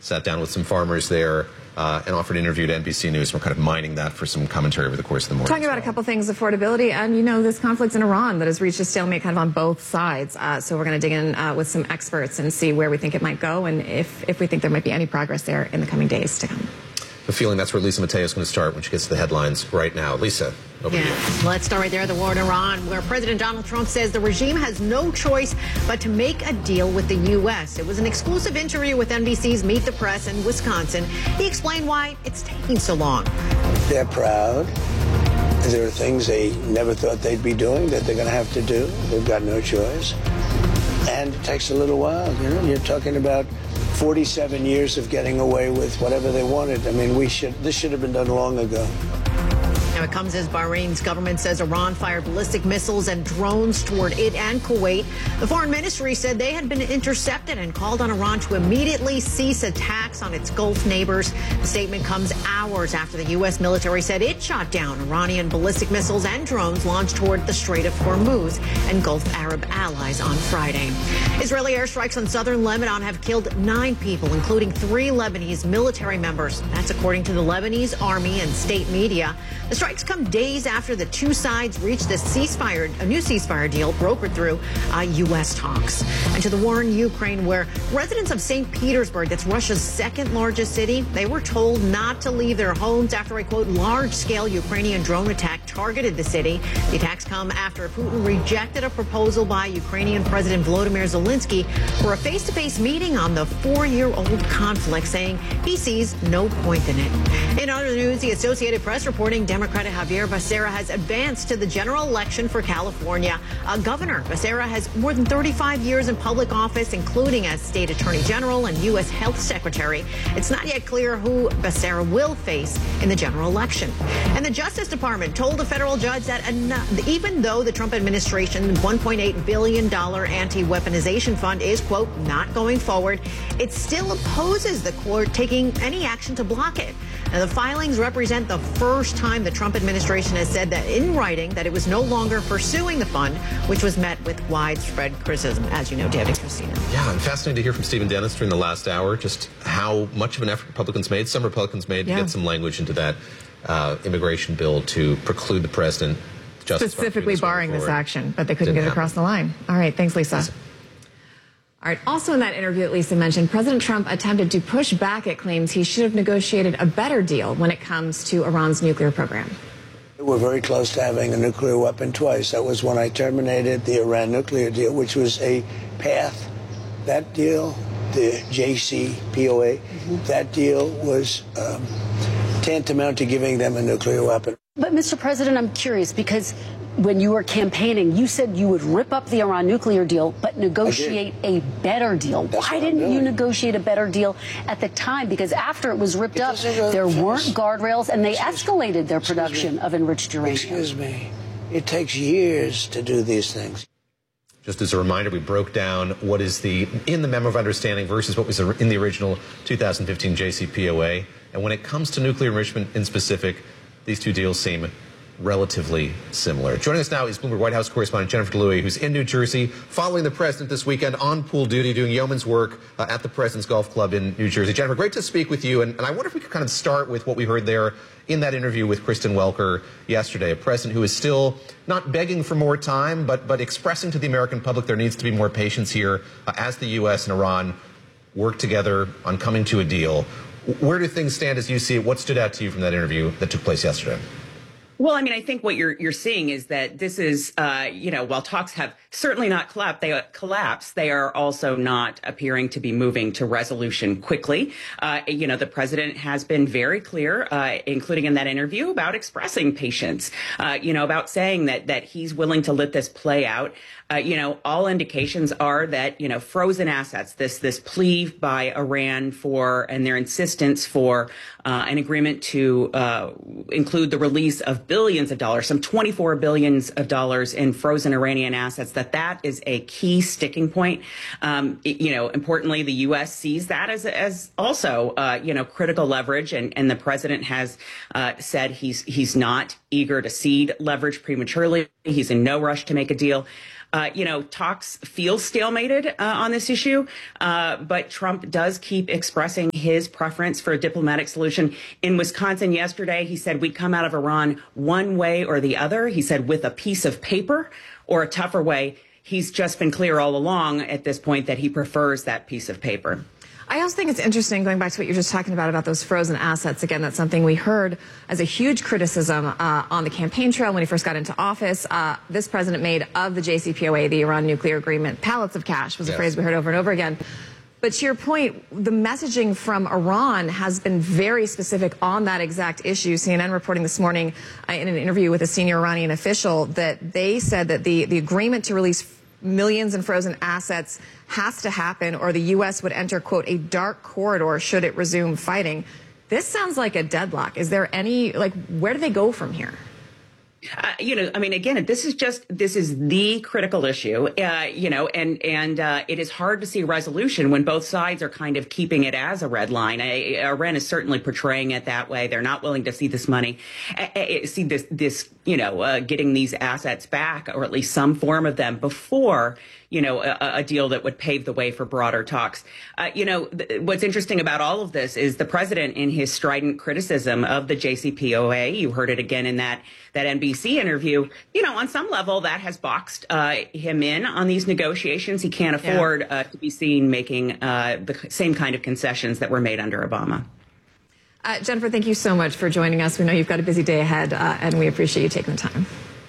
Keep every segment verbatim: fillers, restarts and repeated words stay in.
sat down with some farmers there uh, and offered an interview to N B C News. We're kind of mining that for some commentary over the course of the morning. Talking about well. a couple things, affordability, and, you know, this conflict in Iran that has reached a stalemate kind of on both sides. Uh, so we're going to dig in uh, with some experts and see where we think it might go and if, if we think there might be any progress there in the coming days to come. The feeling that's where Lisa Mateo is going to start when she gets to the headlines right now. Lisa, over yeah. to you. Let's start right there, the war in Iran, where President Donald Trump says the regime has no choice but to make a deal with the U S. It was an exclusive interview with N B C's Meet the Press in Wisconsin. He explained why it's taking so long. They're proud. There are things they never thought they'd be doing that they're going to have to do. They've got no choice. And it takes a little while. You know, you're talking about forty-seven years of getting away with whatever they wanted. I mean, we should. This should have been done long ago. Now it comes as Bahrain's government says Iran fired ballistic missiles and drones toward it and Kuwait. The foreign ministry said they had been intercepted and called on Iran to immediately cease attacks on its Gulf neighbors. The statement comes hours after the U S military said it shot down Iranian ballistic missiles and drones launched toward the Strait of Hormuz and Gulf Arab allies on Friday. Israeli airstrikes on southern Lebanon have killed nine people, including three Lebanese military members. That's according to the Lebanese army and state media. The strikes come days after the two sides reached a ceasefire, a new ceasefire deal brokered through uh, U S talks. And to the war in Ukraine, where residents of Saint Petersburg, that's Russia's second largest city, they were told not to leave their homes after a, quote, large-scale Ukrainian drone attack targeted the city. The attacks come after Putin rejected a proposal by Ukrainian President Volodymyr Zelensky for a face-to-face meeting on the four-year-old conflict, saying he sees no point in it. In other news, the Associated Press reporting Democrat Javier Becerra has advanced to the general election for California. Uh, Governor Becerra has more than thirty-five years in public office, including as state attorney general and U S health secretary. It's not yet clear who Becerra will face in the general election. And the Justice Department told a federal judge that enough, even though the Trump administration's one point eight billion dollars anti-weaponization fund is, quote, not going forward, it still opposes the court taking any action to block it. Now, the filings represent the first time the Trump administration has said that in writing that it was no longer pursuing the fund, which was met with widespread criticism, as you know, David Christina. Yeah, and fascinating to hear from Stephen Dennis during the last hour just how much of an effort Republicans made, some Republicans made, yeah. to get some language into that uh, immigration bill to preclude the president. Specifically barring this action, but they couldn't Didn't get it across the line. All right, thanks, Lisa. Lisa. All right. Also in that interview that Lisa mentioned, President Trump attempted to push back at claims he should have negotiated a better deal when it comes to Iran's nuclear program. We're very close to having a nuclear weapon twice. That was when I terminated the Iran nuclear deal, which was a path. That deal, the J C P O A, mm-hmm. that deal was um, tantamount to giving them a nuclear weapon. But, Mister President, I'm curious because when you were campaigning, you said you would rip up the Iran nuclear deal, but negotiate a better deal. That's Why didn't you negotiate a better deal at the time? Because after it was ripped up, there weren't guardrails, and they escalated their production of enriched uranium. Excuse me. It takes years to do these things. Just as a reminder, we broke down what is the in the memo of understanding versus what was in the original two thousand fifteen J C P O A. And when it comes to nuclear enrichment in specific, these two deals seem relatively similar. Joining us now is Bloomberg White House correspondent Jennifer DeLuey, who's in New Jersey following the president this weekend on pool duty, doing yeoman's work uh, at the President's Golf Club in New Jersey. Jennifer, great to speak with you. And, and I wonder if we could kind of start with what we heard there in that interview with Kristen Welker yesterday, a president who is still not begging for more time, but, but expressing to the American public there needs to be more patience here uh, as the U S and Iran work together on coming to a deal. Where do things stand as you see it? What stood out to you from that interview that took place yesterday? Well, I mean, I think what you're you're seeing is that this is, uh, you know, while talks have certainly not collapsed, they uh, collapsed, they are also not appearing to be moving to resolution quickly. Uh, you know, the president has been very clear, uh, including in that interview, about expressing patience. Uh, you know, about saying that that he's willing to let this play out. Uh, you know, all indications are that, you know, frozen assets, this this plea by Iran for and their insistence for uh, an agreement to uh, include the release of billions of dollars, some twenty-four billions of dollars in frozen Iranian assets, that that is a key sticking point. Um, it, you know, importantly, the U S sees that as as also, uh, you know, critical leverage. And, and the president has uh, said he's he's not eager to cede leverage prematurely. He's in no rush to make a deal. Uh, you know, talks feel stalemated uh, on this issue, uh, but Trump does keep expressing his preference for a diplomatic solution. In Wisconsin yesterday, he said we'd come out of Iran one way or the other. He said with a piece of paper or a tougher way. He's just been clear all along at this point that he prefers that piece of paper. I also think it's interesting, going back to what you're just talking about, about those frozen assets. Again, that's something we heard as a huge criticism uh, on the campaign trail when he first got into office. Uh, this president made of the J C P O A, the Iran nuclear agreement, pallets of cash was a yes. phrase we heard over and over again. But to your point, the messaging from Iran has been very specific on that exact issue. C N N reporting this morning uh, in an interview with a senior Iranian official that they said that the, the agreement to release millions in frozen assets has to happen, or the U S would enter, quote, a dark corridor should it resume fighting. This sounds like a deadlock. Is there any, like, where do they go from here? Uh, you know, I mean, again, this is just this is the critical issue, uh, you know, and and uh, it is hard to see resolution when both sides are kind of keeping it as a red line. I, Iran is certainly portraying it that way. They're not willing to see this money, uh, see this, this, you know, uh, getting these assets back, or at least some form of them before, you know, a, a deal that would pave the way for broader talks. Uh, you know, th- what's interesting about all of this is the president, in his strident criticism of the J C P O A, you heard it again in that that N B C interview, you know, on some level that has boxed uh, him in on these negotiations. He can't afford yeah. uh, to be seen making uh, the same kind of concessions that were made under Obama. Uh, Jennifer, thank you so much for joining us. We know you've got a busy day ahead, uh, and we appreciate you taking the time.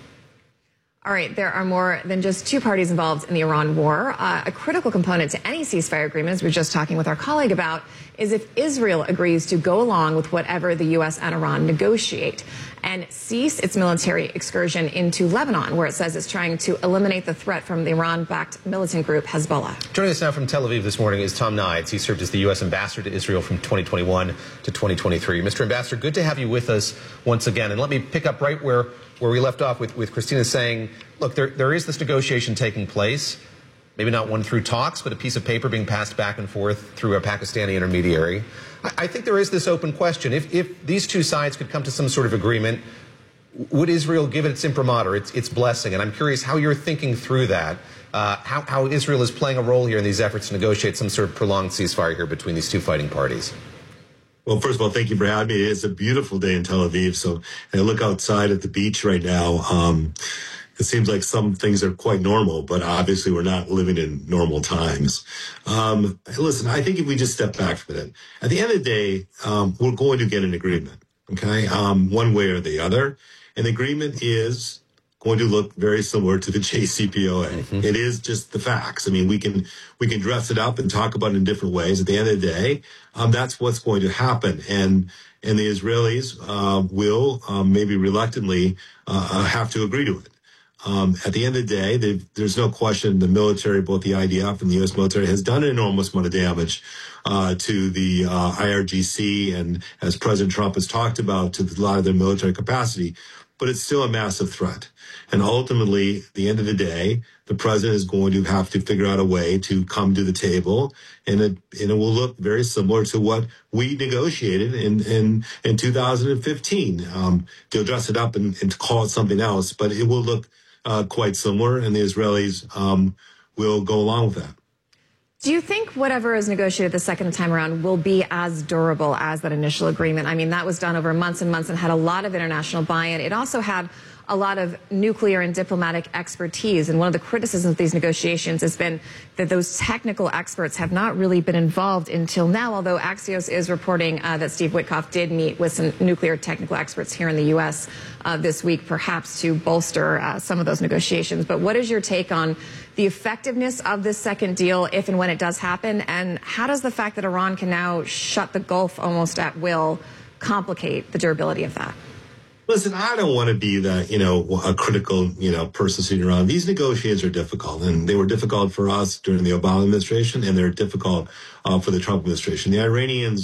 All right, there are more than just two parties involved in the Iran war. Uh, a critical component to any ceasefire agreement, as we were just talking with our colleague about, is if Israel agrees to go along with whatever the U S and Iran negotiate and cease its military excursion into Lebanon, where it says it's trying to eliminate the threat from the Iran-backed militant group Hezbollah. Joining us now from Tel Aviv this morning is Tom Nides. He served as the U S ambassador to Israel from twenty twenty-one to twenty twenty-three. Mister Ambassador, good to have you with us once again. And let me pick up right where, where we left off with, with Christina saying, look, there, there is this negotiation taking place. Maybe not one through talks, but a piece of paper being passed back and forth through a Pakistani intermediary. I, I think there is this open question. If, if these two sides could come to some sort of agreement, would Israel give it its imprimatur, its, its blessing? And I'm curious how you're thinking through that, uh, how, how Israel is playing a role here in these efforts to negotiate some sort of prolonged ceasefire here between these two fighting parties. Well, first of all, thank you for having me. It's a beautiful day in Tel Aviv. So I look outside at the beach right now. Um, It seems like some things are quite normal, but obviously we're not living in normal times. Um, listen, I think if we just step back from it, at the end of the day, um, we're going to get an agreement, okay, um, one way or the other. And the agreement is going to look very similar to the J C P O A. Mm-hmm. It is just the facts. I mean, we can we can dress it up and talk about it in different ways. At the end of the day, um, that's what's going to happen. And and the Israelis uh, will um, maybe reluctantly uh, have to agree to it. Um, at the end of the day, there's no question the military, both the I D F and the U S military, has done an enormous amount of damage uh, to the uh, I R G C and, as President Trump has talked about, to a lot of their military capacity. But it's still a massive threat. And ultimately, at the end of the day, the president is going to have to figure out a way to come to the table, and it, and it will look very similar to what we negotiated in in, in two thousand fifteen. Um, they'll dress it up and, and call it something else, but it will look Uh, quite similar, and the Israelis um, will go along with that. Do you think whatever is negotiated the second time around will be as durable as that initial agreement? I mean, that was done over months and months and had a lot of international buy-in. It also had a lot of nuclear and diplomatic expertise. And one of the criticisms of these negotiations has been that those technical experts have not really been involved until now, although Axios is reporting uh, that Steve Witkoff did meet with some nuclear technical experts here in the U S uh, this week, perhaps to bolster uh, some of those negotiations. But what is your take on the effectiveness of this second deal, if and when it does happen? And how does the fact that Iran can now shut the Gulf almost at will complicate the durability of that? Listen, I don't want to be the, you know, a critical, you know, person sitting around. These negotiations are difficult, and they were difficult for us during the Obama administration, and they're difficult uh, for the Trump administration. The Iranians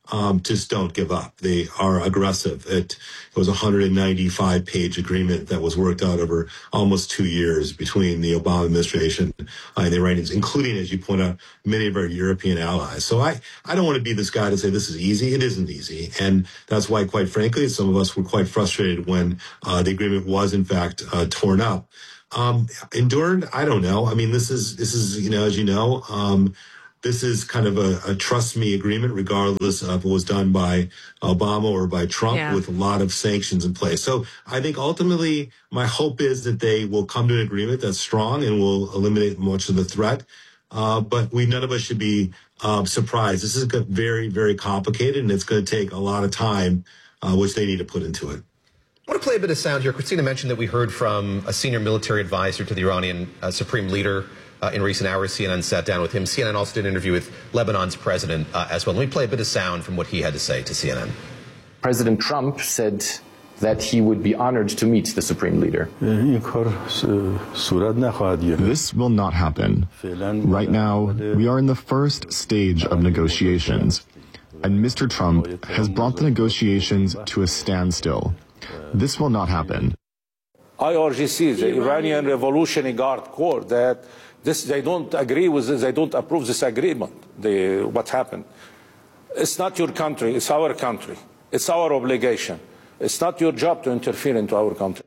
um, just don't give up. They are aggressive. It, it was a one hundred ninety-five page agreement that was worked out over almost two years between the Obama administration and the Iranians, including, as you point out, many of our European allies. So I, I don't want to be this guy to say this is easy. It isn't easy. And that's why, quite frankly, some of us were quite frustrated when uh, the agreement was, in fact, uh, torn up. Um, endured? I don't know. I mean, this is, this is, you know, as you know, um, this is kind of a, a trust me agreement, regardless of what was done by Obama or by Trump, yeah. with a lot of sanctions in place. So I think ultimately my hope is that they will come to an agreement that's strong and will eliminate much of the threat. Uh, but we, none of us should be um, surprised. This is very, very complicated, and it's going to take a lot of time, uh, which they need to put into it. I want to play a bit of sound here. Christina mentioned that we heard from a senior military advisor to the Iranian uh, supreme leader uh, in recent hours. C N N sat down with him. C N N also did an interview with Lebanon's president uh, as well. Let me play a bit of sound from what he had to say to C N N. President Trump said that he would be honored to meet the supreme leader. This will not happen. Right now, we are in the first stage of negotiations, and Mister Trump has brought the negotiations to a standstill. This will not happen. I R G C, the Iranian Revolutionary Guard Corps, that this, they don't agree with this, they don't approve this agreement, the, what happened. It's not your country, it's our country. It's our obligation. It's not your job to interfere into our country.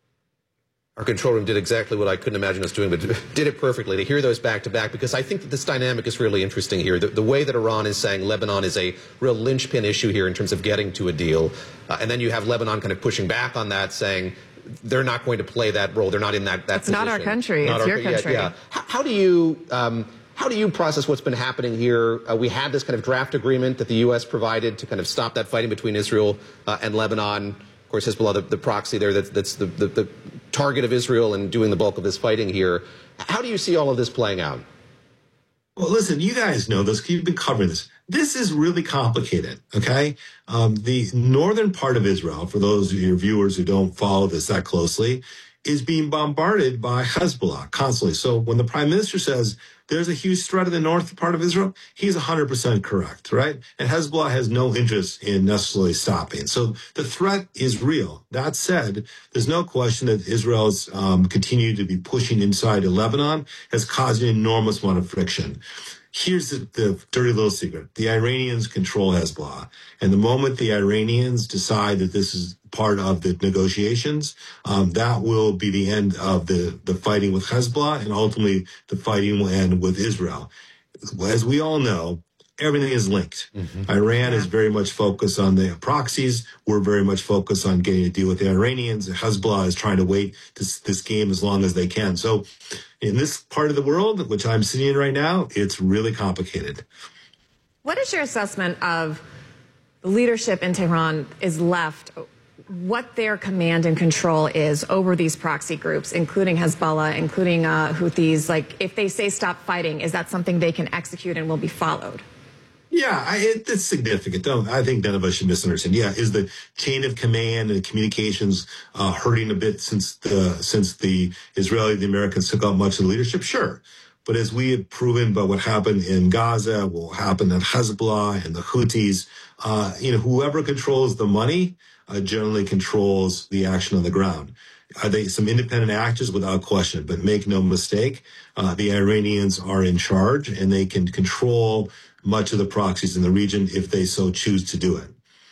Our control room did exactly what I couldn't imagine us doing, but did it perfectly, to hear those back to back, because I think that this dynamic is really interesting here. The, the way that Iran is saying Lebanon is a real linchpin issue here in terms of getting to a deal. Uh, and then you have Lebanon kind of pushing back on that, saying they're not going to play that role. They're not in that, that it's position. It's not our country. Not it's our, your country. Yeah, yeah. How, how do you... Um, How do you process what's been happening here? Uh, we had this kind of draft agreement that the U S provided to kind of stop that fighting between Israel uh, and Lebanon. Of course, Hezbollah, the, the proxy there, that's, that's the, the, the target of Israel and doing the bulk of this fighting here. How do you see all of this playing out? Well, listen, you guys know this. You've been covering this. This is really complicated, okay? Um, the northern part of Israel, for those of your viewers who don't follow this that closely, is being bombarded by Hezbollah constantly. So when the prime minister says there's a huge threat in the north part of Israel, he's one hundred percent correct, right? And Hezbollah has no interest in necessarily stopping. So the threat is real. That said, there's no question that Israel's um, continued to be pushing inside of Lebanon has caused an enormous amount of friction. Here's the, the dirty little secret. The Iranians control Hezbollah. And the moment the Iranians decide that this is part of the negotiations, um, that will be the end of the, the fighting with Hezbollah, and ultimately the fighting will end with Israel. As we all know, everything is linked. Mm-hmm. Iran is very much focused on the proxies. We're very much focused on getting a deal with the Iranians. Hezbollah is trying to wait this, this game as long as they can. So in this part of the world, which I'm sitting in right now, it's really complicated. What is your assessment of the leadership in Tehran is left, what their command and control is over these proxy groups, including Hezbollah, including uh, Houthis? Like, if they say stop fighting, is that something they can execute and will be followed? Yeah, I, it, it's significant. Don't, I think none of us should misunderstand. Yeah, is the chain of command and communications uh, hurting a bit since the since the Israeli, the Americans took out much of the leadership? Sure. But as we have proven by what happened in Gaza, what happened at Hezbollah and the Houthis, uh, you know, whoever controls the money uh, generally controls the action on the ground. Are they some independent actors? Without question, but make no mistake, uh, the Iranians are in charge, and they can control much of the proxies in the region if they so choose to do it.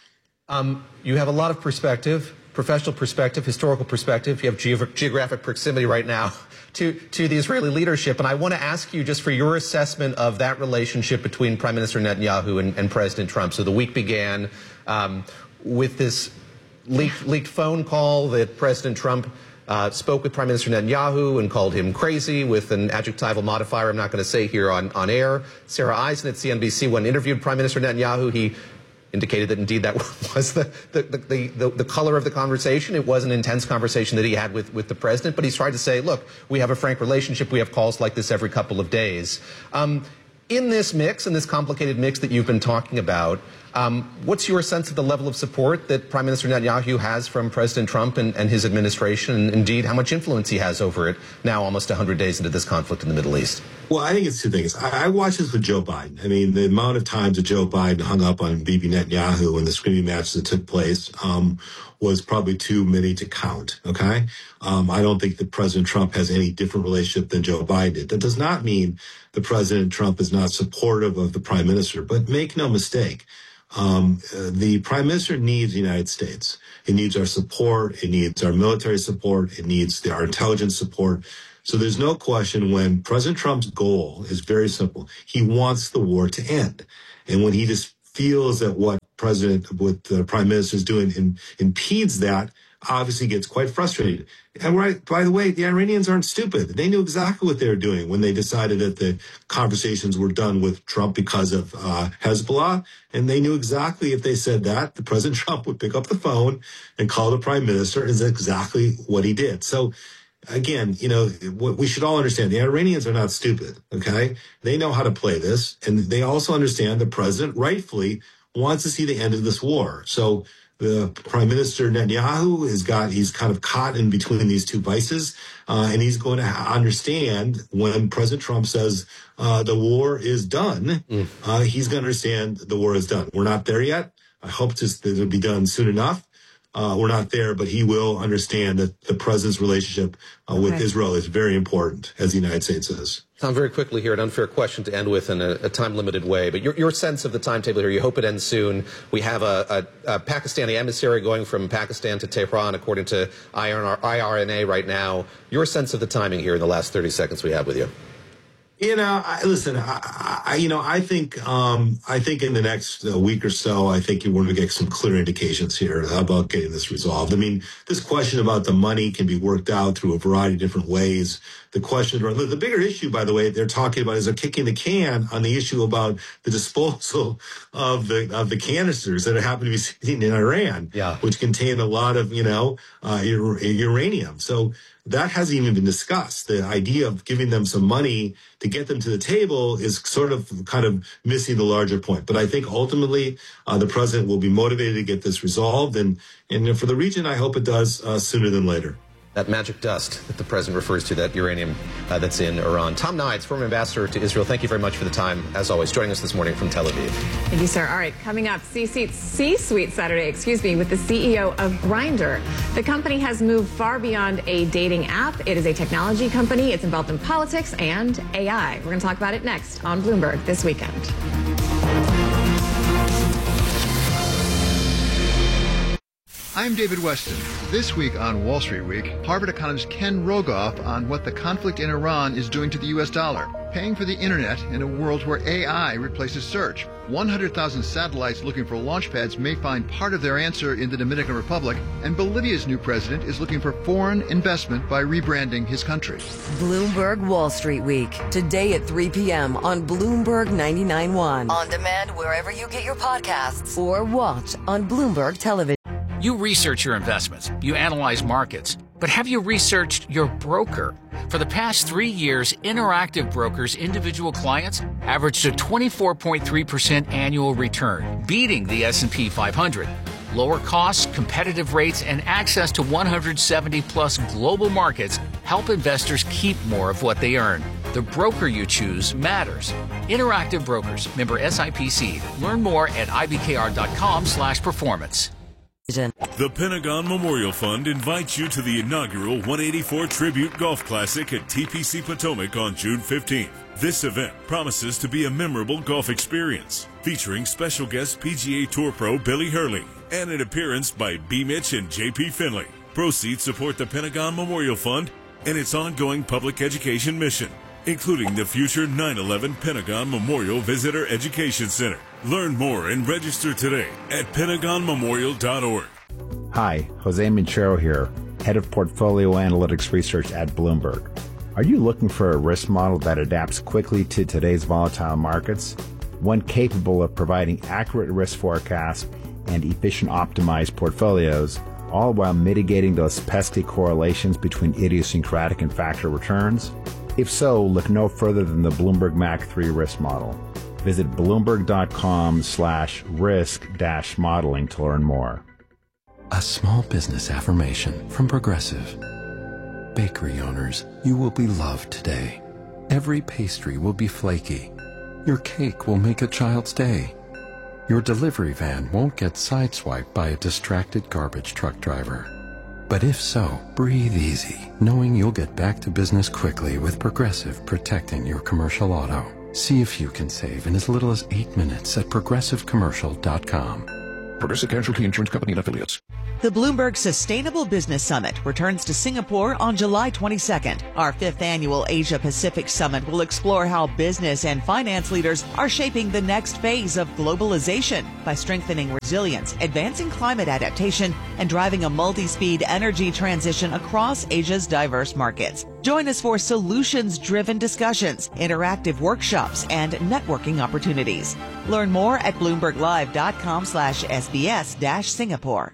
Um, you have a lot of perspective, professional perspective, historical perspective. You have geog geographic proximity right now to, to the Israeli leadership. And I want to ask you just for your assessment of that relationship between Prime Minister Netanyahu and, and President Trump. So the week began um, with this leaked, leaked phone call that President Trump Uh, spoke with Prime Minister Netanyahu and called him crazy with an adjectival modifier I'm not going to say here on, on air. Sarah Eisen at C N B C, when interviewed Prime Minister Netanyahu, he indicated that indeed that was the, the, the, the, the color of the conversation. It was an intense conversation that he had with, with the president, but he's tried to say, look, we have a frank relationship. We have calls like this every couple of days. Um, In this mix, in this complicated mix that you've been talking about, um, what's your sense of the level of support that Prime Minister Netanyahu has from President Trump and, and his administration, and indeed how much influence he has over it now almost one hundred days into this conflict in the Middle East? Well, I think it's two things. I, I watched this with Joe Biden. I mean, the amount of times that Joe Biden hung up on Bibi Netanyahu in the screaming match that took place um, was probably too many to count, okay? Um, I don't think that President Trump has any different relationship than Joe Biden did. That does not mean that President Trump is not supportive of the Prime Minister, but make no mistake, um, uh, the Prime Minister needs the United States. It needs our support. It needs our military support. It needs the, our intelligence support. So there's no question when President Trump's goal is very simple. He wants the war to end. And when he just feels that what President, what the Prime Minister is doing in, impedes that, obviously gets quite frustrated. And right, by the way, the Iranians aren't stupid. They knew exactly what they were doing when they decided that the conversations were done with Trump because of uh, Hezbollah. And they knew exactly if they said that, the President Trump would pick up the phone and call the Prime Minister, is exactly what he did. So again, you know, what we should all understand, the Iranians are not stupid, okay? They know how to play this. And they also understand the president rightfully wants to see the end of this war. So the Prime Minister Netanyahu has got, he's kind of caught in between these two vices. Uh, and he's going to understand when President Trump says uh, the war is done, mm. uh, he's going to understand the war is done. We're not there yet. I hope just that it'll be done soon enough. Uh, we're not there, but he will understand that the president's relationship uh, with okay. Israel is very important, as the United States is. Tom, very quickly here, an unfair question to end with in a, a time-limited way, but your, your sense of the timetable here, you hope it ends soon. We have a, a, a Pakistani emissary going from Pakistan to Tehran, according to I R N A right now. Your sense of the timing here in the last thirty seconds we have with you. You know, I, listen, I, I, you know, I think, um, I think in the next uh, week or so, I think you want to get some clear indications here about getting this resolved. I mean, this question about the money can be worked out through a variety of different ways. The question, the bigger issue, by the way, they're talking about is they're kicking the can on the issue about the disposal of the of the canisters that happen to be sitting in Iran, yeah. which contain a lot of, you know, uh, uranium. So that hasn't even been discussed. The idea of giving them some money to get them to the table is sort of kind of missing the larger point. But I think ultimately uh, the president will be motivated to get this resolved. And, and for the region, I hope it does uh, sooner than later. That magic dust that the president refers to, that uranium uh, that's in Iran. Tom Nides, former ambassador to Israel, thank you very much for the time, as always, joining us this morning from Tel Aviv. Thank you, sir. All right, coming up, C-Suite Saturday, excuse me, with the C E O of Grindr. The company has moved far beyond a dating app. It is a technology company. It's involved in politics and A I. We're going to talk about it next on Bloomberg this weekend. I'm David Weston. This week on Wall Street Week, Harvard economist Ken Rogoff on what the conflict in Iran is doing to the U S dollar, paying for the internet in a world where A I replaces search. one hundred thousand satellites looking for launch pads may find part of their answer in the Dominican Republic, and Bolivia's new president is looking for foreign investment by rebranding his country. Bloomberg Wall Street Week, today at three p.m. on Bloomberg ninety-nine point one. On demand wherever you get your podcasts or watch on Bloomberg Television. You research your investments, you analyze markets, but have you researched your broker? For the past three years, Interactive Brokers' individual clients averaged a twenty-four point three percent annual return, beating the S and P five hundred. Lower costs, competitive rates, and access to one hundred seventy plus global markets help investors keep more of what they earn. The broker you choose matters. Interactive Brokers, member S I P C. Learn more at I B K R dot com slash performance. The Pentagon Memorial Fund invites you to the inaugural one eighty-four Tribute Golf Classic at T P C Potomac on June fifteenth. This event promises to be a memorable golf experience, featuring special guest P G A Tour pro Billy Hurley and an appearance by B. Mitch and J P Finley. Proceeds support the Pentagon Memorial Fund and its ongoing public education mission, including the future nine eleven Pentagon Memorial Visitor Education Center. Learn more and register today at pentagon memorial dot org. Hi, Jose Minchero here, Head of Portfolio Analytics Research at Bloomberg. Are you looking for a risk model that adapts quickly to today's volatile markets? One capable of providing accurate risk forecasts and efficient optimized portfolios, all while mitigating those pesky correlations between idiosyncratic and factor returns? If so, look no further than the Bloomberg Mac three risk model. Visit bloomberg.com slash risk dash modeling to learn more. A small business affirmation from Progressive. Bakery owners, you will be loved today. Every pastry will be flaky. Your cake will make a child's day. Your delivery van won't get sideswiped by a distracted garbage truck driver. But if so, breathe easy, knowing you'll get back to business quickly with Progressive protecting your commercial auto. See if you can save in as little as eight minutes at progressive commercial dot com. Progressive Casualty Insurance Company and Affiliates. The Bloomberg Sustainable Business Summit returns to Singapore on July twenty-second. Our fifth annual Asia Pacific Summit will explore how business and finance leaders are shaping the next phase of globalization by strengthening resilience, advancing climate adaptation, and driving a multi-speed energy transition across Asia's diverse markets. Join us for solutions-driven discussions, interactive workshops, and networking opportunities. Learn more at bloomberglive.com slash SBS dash Singapore.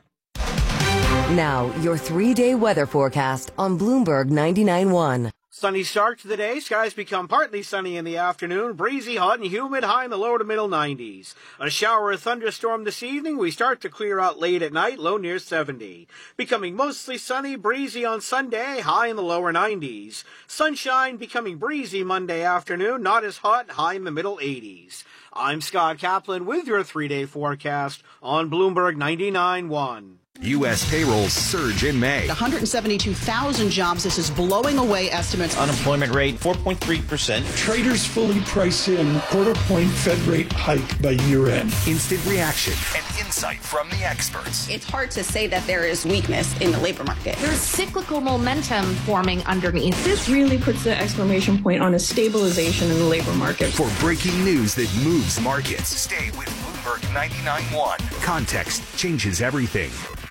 Now, your three-day weather forecast on Bloomberg ninety-nine point one. Sunny start to the day. Skies become partly sunny in the afternoon. Breezy, hot, and humid, high in the low to middle nineties. A shower or thunderstorm this evening. We start to clear out late at night, low near seventy. Becoming mostly sunny, breezy on Sunday, high in the lower nineties. Sunshine becoming breezy Monday afternoon, not as hot, high in the middle eighties. I'm Scott Kaplan with your three-day forecast on Bloomberg ninety-nine point one. U S payrolls surge in May. one hundred seventy-two thousand jobs. This is blowing away estimates. Unemployment rate, four point three percent. Traders fully price in quarter point Fed rate hike by year end. Instant reaction and insight from the experts. It's hard to say that there is weakness in the labor market. There's cyclical momentum forming underneath. This really puts an exclamation point on a stabilization in the labor market. For breaking news that moves markets, stay with Bloomberg ninety-nine point one. Context changes everything.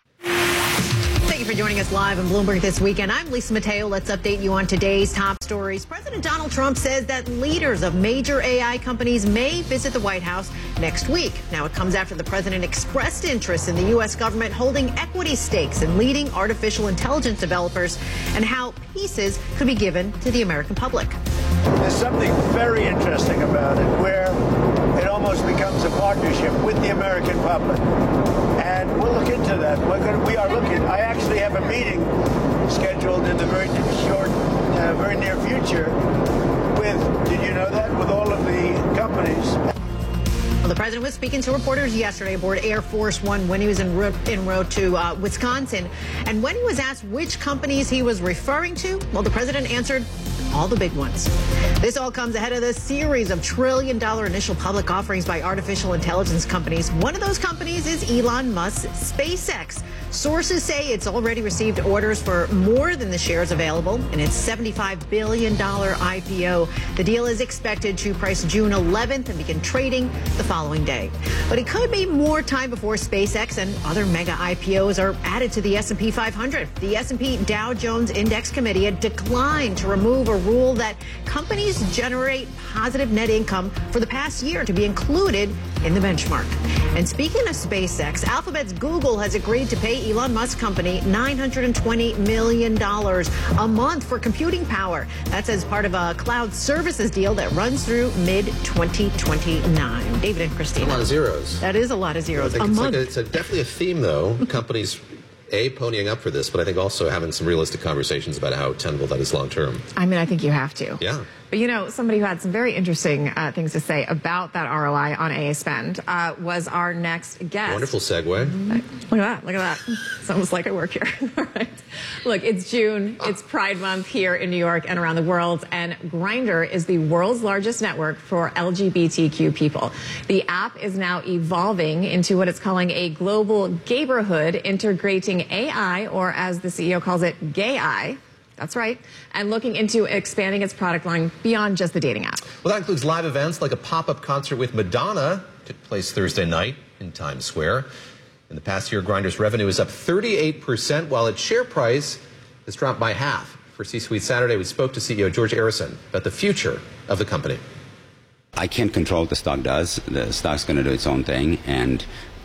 Thank you for joining us live on Bloomberg This Weekend. I'm Lisa Mateo. Let's update you on today's top stories. President Donald Trump says that leaders of major A I companies may visit the White House next week. Now, it comes after the president expressed interest in the U S government holding equity stakes in leading artificial intelligence developers and how pieces could be given to the American public. There's something very interesting about it where it almost becomes a partnership with the American public. And we'll look into that. We're going to, we are looking. I actually have a meeting scheduled in the very short, uh, very near future with, did you know that, with all of the companies. Well, the president was speaking to reporters yesterday aboard Air Force One when he was en route, en route to uh, Wisconsin. And when he was asked which companies he was referring to, well, the president answered all the big ones. This all comes ahead of the series of trillion dollar initial public offerings by artificial intelligence companies. One of those companies is Elon Musk's SpaceX. Sources say it's already received orders for more than the shares available in its seventy-five billion dollars I P O. The deal is expected to price June eleventh and begin trading the following day. But it could be more time before SpaceX and other mega I P Os are added to the S and P five hundred. The S and P Dow Jones Index Committee had declined to remove a rule that companies generate positive net income for the past year to be included in the benchmark. And speaking of SpaceX, Alphabet's Google has agreed to pay Elon Musk's company nine hundred twenty million dollars a month for computing power. That's as part of a cloud services deal that runs through mid twenty twenty-nine. David and Christina. A lot of zeros. That is a lot of zeros. I think a it's, month. like a, it's a, definitely a theme, though. Companies, A, ponying up for this, but I think also having some realistic conversations about how tenable that is long term. I mean, I think you have to. Yeah. But, you know, somebody who had some very interesting uh, things to say about that R O I on A A spend uh, was our next guest. Wonderful segue. Mm-hmm. Look at that. Look at that. It's almost like I work here. All right. Look, it's June. It's Pride Month here in New York and around the world. And Grindr is the world's largest network for L G B T Q people. The app is now evolving into what it's calling a global gayborhood, integrating A I, or as the C E O calls it, gay I. That's right. And looking into expanding its product line beyond just the dating app. Well, that includes live events like a pop-up concert with Madonna, took place Thursday night in Times Square. In the past year, Grindr's revenue is up thirty-eight percent, while its share price has dropped by half. For C-Suite Saturday, we spoke to C E O George Arison about the future of the company. I can't control what the stock does. The stock's going to do its own thing, and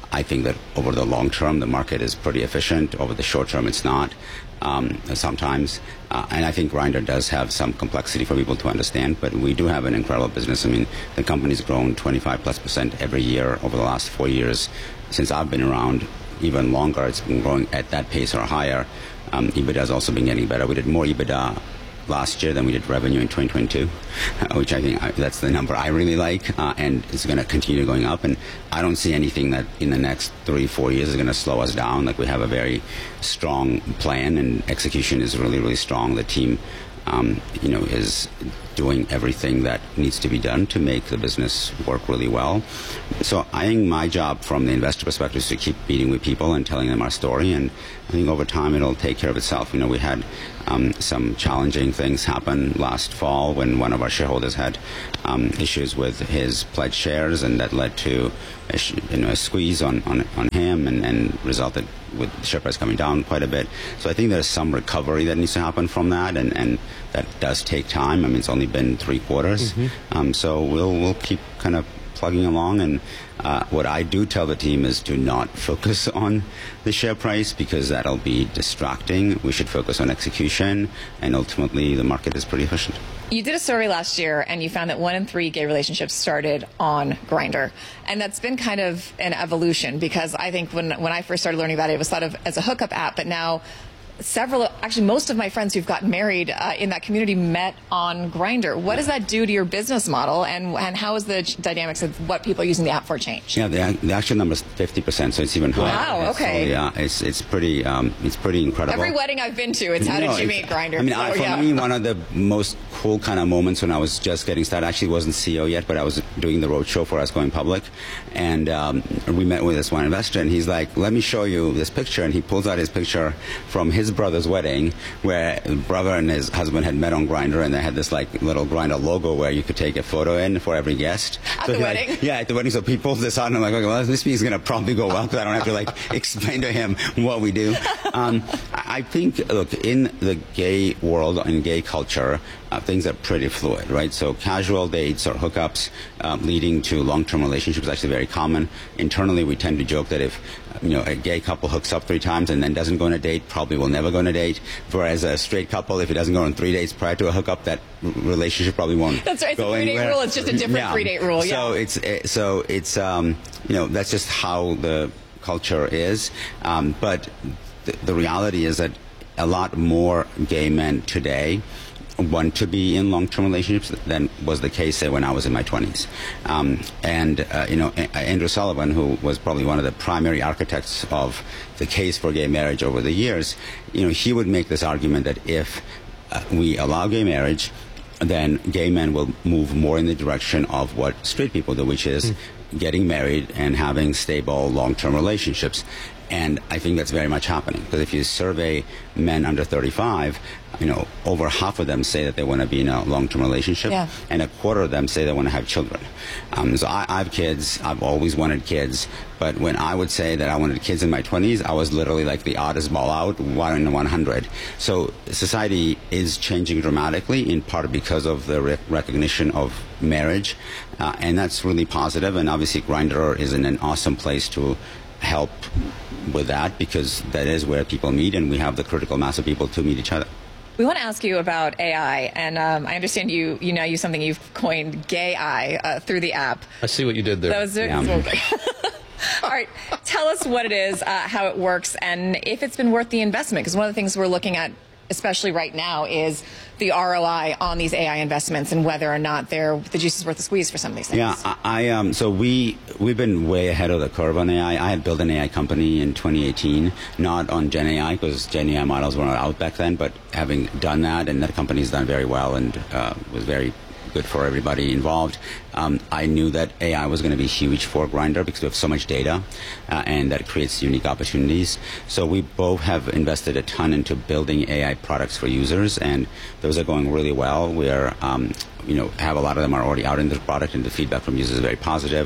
I think that over the long term, the market is pretty efficient. Over the short term, it's not. Um, sometimes, uh, and I think Grindr does have some complexity for people to understand, but we do have an incredible business. I mean, the company's grown twenty-five plus percent every year over the last four years since I've been around. Even longer, it's been growing at that pace or higher. Um, EBITDA has also been getting better. We did more EBITDA last year than we did revenue in twenty twenty-two, which I think I, that's the number I really like, uh, and it's going to continue going up. And I don't see anything that in the next three, four years is going to slow us down. Like, we have a very strong plan, and execution is really, really strong. The team, um, you know, is doing everything that needs to be done to make the business work really well. So I think my job from the investor perspective is to keep meeting with people and telling them our story, and I think over time it'll take care of itself. You know, we had um, some challenging things happen last fall when one of our shareholders had um, issues with his pledged shares, and that led to a, you know, a squeeze on, on, on him, and, and resulted with the share price coming down quite a bit. So I think there's some recovery that needs to happen from that, and, and that does take time. I mean, it's only been three quarters. Mm-hmm. Um, so we'll we'll keep kind of plugging along. And uh, what I do tell the team is to not focus on the share price, because that'll be distracting. We should focus on execution, and ultimately the market is pretty efficient. You did a survey last year, and you found that one in three gay relationships started on Grindr. And that's been kind of an evolution, because I think when, when I first started learning about it, it was thought of as a hookup app, but now several, actually most of my friends who've gotten married uh, in that community met on Grindr. What does that do to your business model, and, and how is the dynamics of what people are using the app for changed? Yeah, the, the actual number is fifty percent, so it's even higher. Wow, okay. So, yeah, it's it's pretty um, it's pretty incredible. Every wedding I've been to, it's how no, did you meet Grindr? I mean, so, I, for yeah. me, one of the most cool kind of moments when I was just getting started, I actually wasn't C E O yet, but I was doing the roadshow for us going public, and um, we met with this one investor, and he's like, let me show you this picture, and he pulls out his picture from his brother's wedding, where the brother and his husband had met on Grindr, and they had this like little Grindr logo where you could take a photo in for every guest. At so the wedding? Like, yeah, at the wedding. So he pulls this out, and I'm like, okay, well, this means it's going to probably go well, because I don't have to like explain to him what we do. Um, I think, look, in the gay world, in gay culture, uh, things are pretty fluid, right? So casual dates or hookups um, leading to long-term relationships is actually very common. Internally, we tend to joke that if you know a gay couple hooks up three times and then doesn't go on a date, probably will never go on a date. Whereas a straight couple, if it doesn't go on three dates prior to a hookup, that relationship probably won't. That's right. It's go a three-date anywhere. rule. It's just a different yeah. three-date rule. Yeah. So it's it, so it's um, you know that's just how the culture is. Um, but th- the reality is that a lot more gay men today want to be in long-term relationships than was the case, say, when I was in my twenties. Um, and, uh, you know, a- Andrew Sullivan, who was probably one of the primary architects of the case for gay marriage over the years, you know, he would make this argument that if uh, we allow gay marriage, then gay men will move more in the direction of what straight people do, which is mm. getting married and having stable long-term relationships. And I think that's very much happening, because if you survey men under thirty-five, you know, over half of them say that they want to be in a long-term relationship, yeah. and a quarter of them say they want to have children. Um, so I, I have kids. I've always wanted kids. But when I would say that I wanted kids in my twenties, I was literally like the oddest ball out, one in one hundred. So society is changing dramatically, in part because of the re- recognition of marriage, uh, and that's really positive. And obviously, Grindr is in an awesome place to help with that, because that is where people meet, and we have the critical mass of people to meet each other. We want to ask you about A I, and um, I understand you you now use something you've coined, Gay Eye, uh, through the app. I see what you did there. That was it. Yeah. All right, tell us what it is, uh, how it works, and if it's been worth the investment, because one of the things we're looking at, especially right now, is the R O I on these A I investments, and whether or not they're the juice is worth the squeeze for some of these things. Yeah, I, I um, so we we've been way ahead of the curve on A I. I had built an A I company in twenty eighteen, not on Gen A I, because Gen A I models were not out back then. But having done that, and that company's done very well, and uh, was very good for everybody involved. Um, I knew that A I was going to be huge for Grindr, because we have so much data, uh, and that creates unique opportunities. So we both have invested a ton into building A I products for users, and those are going really well. We are, um, you know, have a lot of them are already out in the product, and the feedback from users is very positive.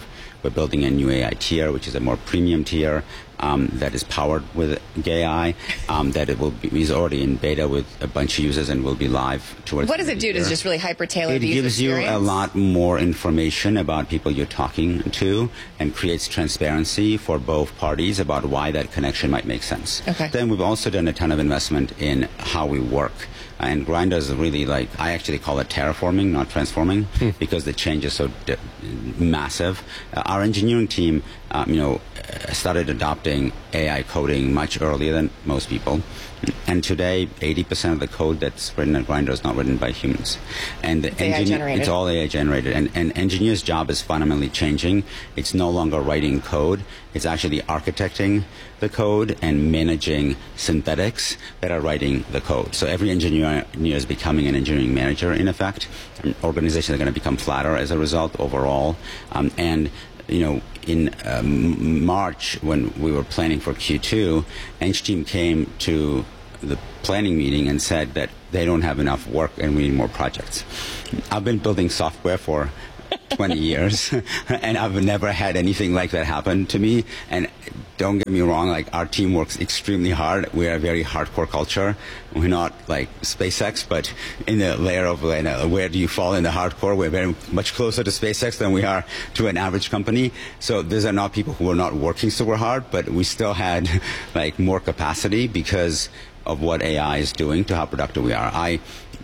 We're building a new A I tier, which is a more premium tier um, that is powered with A I. Um, that it will be is already in beta with a bunch of users and will be live towards. What does it do? Does it just really hyper tailor It the user gives you experience? a lot more information about people you're talking to and creates transparency for both parties about why that connection might make sense. Okay. Then we've also done a ton of investment in how we work. And Grindr is really like, I actually call it terraforming, not transforming, hmm. because the change is so d- massive. Uh, our engineering team, um, you know, started adopting A I coding much earlier than most people. And today, eighty percent of the code that's written at Grindr is not written by humans. And the it's A I generated. It's all A I generated. And an engineer's job is fundamentally changing. It's no longer writing code. It's actually architecting the code and managing synthetics that are writing the code. So every engineer, engineer is becoming an engineering manager, in effect. And organizations are going to become flatter as a result overall. Um, and you know, in um, March, when we were planning for Q two, Eng team came to the planning meeting and said that they don't have enough work and we need more projects. I've been building software for twenty years, and I've never had anything like that happen to me. And don't get me wrong, like, our team works extremely hard. We're a very hardcore culture. We're not like SpaceX, but in the layer of you know, where do you fall in the hardcore, we're very much closer to SpaceX than we are to an average company. So these are not people who are not working super hard, but we still had like more capacity because of what A I is doing to how productive we are. I